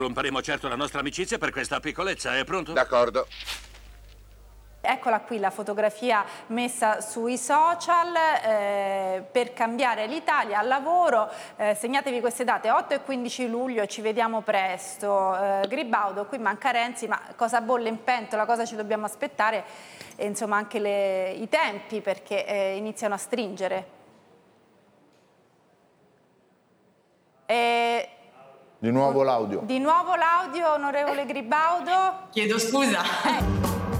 Romperemo certo la nostra amicizia per questa piccolezza, è pronto? D'accordo. Eccola qui la fotografia messa sui social per cambiare l'Italia al lavoro. Segnatevi queste date, 8 e 15 luglio, ci vediamo presto. Gribaudo, qui manca Renzi, ma cosa bolle in pentola, cosa ci dobbiamo aspettare? E, insomma, anche i tempi, perché iniziano a stringere. Di nuovo l'audio. Di nuovo l'audio, onorevole Gribaudo. Chiedo scusa.